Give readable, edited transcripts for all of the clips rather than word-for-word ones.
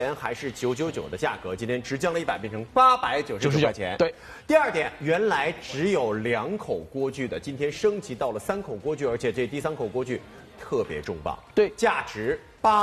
还是999的价格，今天直降了100，变成899块钱。 对。 第二点，原来只有2口锅具的，今天升级到了3口锅具，而且这第3口锅具特别重磅。 对， 价值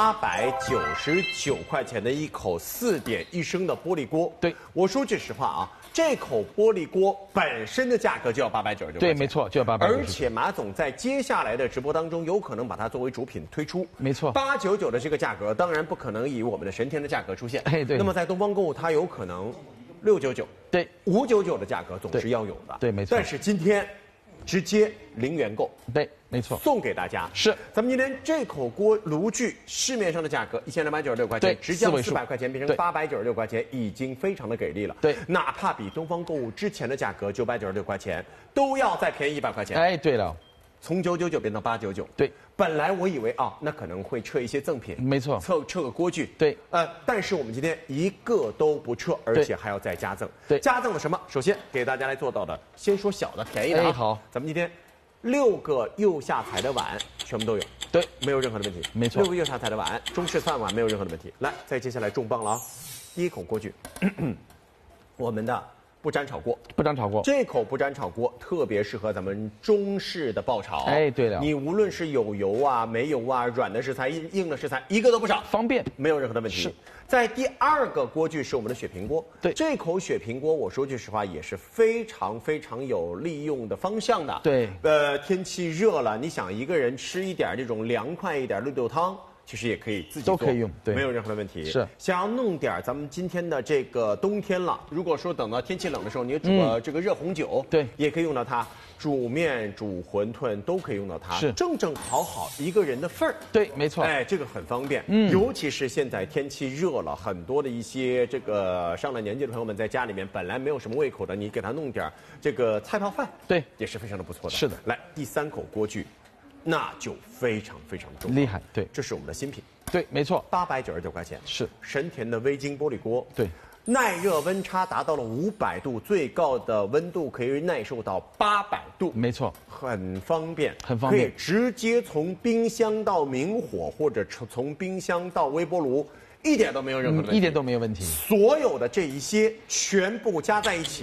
899块钱的一口4.1升的玻璃锅。 对， 我说句实话啊，这口玻璃锅本身的价格就要899块钱。 对，没错，就要899。 而且马总在接下来的直播当中，有可能把它作为主品推出。 没错 ，899的这个价格，当然不可能以我们的神田的价格出现。 哎，对。 那么在东方购物，它有可能699， 对 ，599的价格总是要有的。 对，没错。 但是今天直接零元购。 对，没错， 送给大家。 是， 咱们今天这口锅炉具市面上的价格1296块钱，直降400块钱，变成896块钱，已经非常的给力了。 对， 哪怕比东方购物之前的价格996块钱都要再便宜100块钱。 哎，对了， 从999变到899。 对， 本来我以为啊，那可能会撤一些赠品， 没错， 撤个锅具。 对， 但是我们今天一个都不撤，而且还要再加赠。 对， 加赠了什么？首先给大家来做到的，先说小的便宜的啊。 好， 咱们今天6个釉下彩的碗全部都有， 对， 没有任何的问题。 没错， 6个釉下彩的碗，中式饭碗没有任何的问题。来，再接下来重磅了啊！第一口锅具，我们的不粘炒锅， 不粘炒锅， 这口不粘炒锅特别适合咱们中式的爆炒。 哎，对了， 你无论是有油啊、没油啊、软的食材、硬的食材，一个都不少， 方便， 没有任何的问题。 是。 在第2个锅具是我们的雪平锅， 对， 这口雪平锅，我说句实话也是非常有利用的方向的。 对， 天气热了，你想一个人吃一点这种凉快一点绿豆汤。其实也可以自己做， 都可以用，对， 没有任何的问题。 是， 想要弄点咱们今天的这个冬天了，如果说等到天气冷的时候，你煮这个热红酒， 对， 也可以用到它。煮面、煮馄饨都可以用到它， 是正好一个人的份儿。 对，没错。 哎，这个很方便。尤其是现在天气热了，很多的一些这个上了年纪的朋友们在家里面本来没有什么胃口的，你给他弄点这个菜泡饭， 对， 也是非常的不错的。 是的。 来，第3口锅具。那就非常重要， 厉害，对， 这是我们的新品， 对，没错 ，899块钱， 是神田的微晶玻璃锅， 对， 耐热温差达到了500度，最高的温度可以耐受到800度， 没错， 很方便， 很方便， 可以直接从冰箱到明火，或者从冰箱到微波炉，一点都没有任何问题， 一点都没有问题， 所有的这一些全部加在一起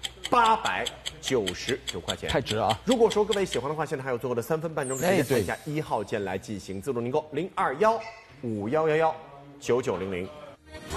，899块钱， 太值了啊！ 如果说各位喜欢的话，现在还有最后的3分半钟的时间，按一下1号键来进行自动订购，0215119900。